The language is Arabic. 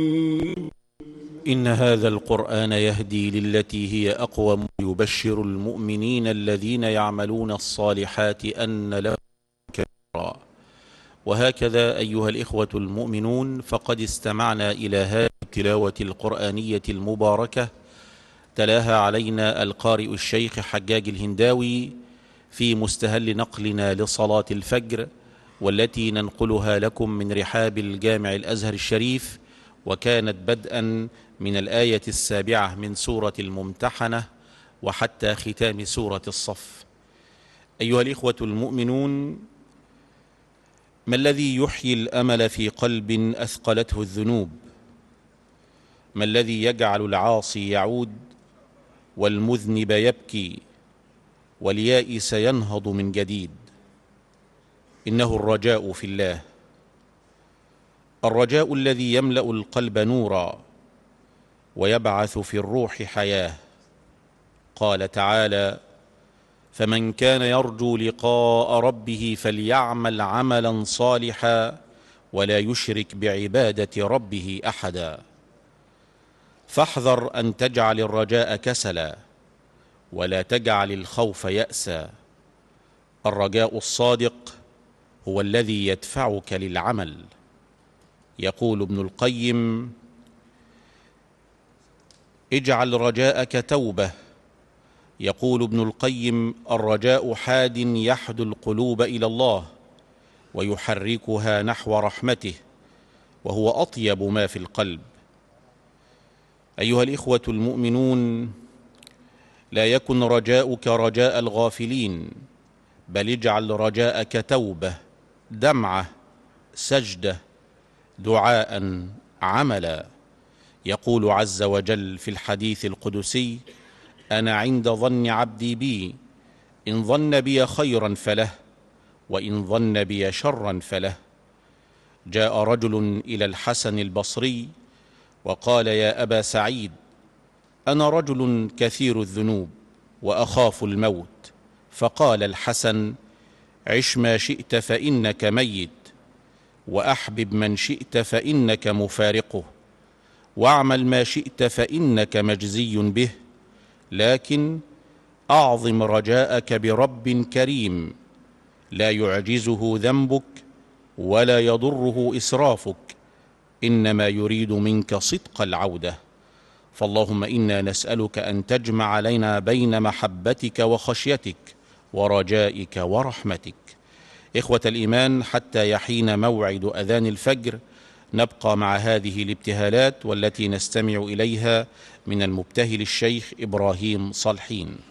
إن هذا القرآن يهدي للتي هي أقوم يبشر المؤمنين الذين يعملون الصالحات أن لهم كبيرا. وهكذا أيها الإخوة المؤمنون، فقد استمعنا إلى هذه التلاوة القرآنية المباركة تلاها علينا القارئ الشيخ حجاج الهنداوي في مستهل نقلنا لصلاة الفجر، والتي ننقلها لكم من رحاب الجامع الأزهر الشريف، وكانت بدءا من الآية 7 من سورة الممتحنة وحتى ختام سورة الصف. أيها الإخوة المؤمنون، ما الذي يحيي الأمل في قلب أثقلته الذنوب؟ ما الذي يجعل العاصي يعود والمذنب يبكي واليائس ينهض من جديد؟ إنه الرجاء في الله، الرجاء الذي يملأ القلب نورا ويبعث في الروح حياة. قال تعالى: فمن كان يرجو لقاء ربه فليعمل عملا صالحا ولا يشرك بعبادة ربه أحدا. فاحذر أن تجعل الرجاء كسلا، ولا تجعل الخوف يأسا. الرجاء الصادق هو الذي يدفعك للعمل. يقول ابن القيم: اجعل رجاءك توبة. يقول ابن القيم: الرجاء حاد يحدو القلوب إلى الله ويحركها نحو رحمته، وهو أطيب ما في القلب. أيها الإخوة المؤمنون، لا يكن رجاؤك رجاء الغافلين، بل اجعل رجاءك توبة، دمعة، سجدة، دعاء، عملا. يقول عز وجل في الحديث القدسي: أنا عند ظن عبدي بي، إن ظن بي خيرا فله، وإن ظن بي شرا فله. جاء رجل إلى الحسن البصري وقال: يا أبا سعيد، أنا رجل كثير الذنوب وأخاف الموت. فقال الحسن: عش ما شئت فإنك ميت، وأحبب من شئت فإنك مفارقه، واعمل ما شئت فإنك مجزي به، لكن أعظم رجاءك برب كريم لا يعجزه ذنبك ولا يضره إسرافك، إنما يريد منك صدق العودة. فاللهم إنا نسألك أن تجمع لنا بين محبتك وخشيتك ورجائك ورحمتك. إخوة الإيمان، حتى يحين موعد أذان الفجر نبقى مع هذه الابتهالات والتي نستمع إليها من المبتهل الشيخ إبراهيم صالحين.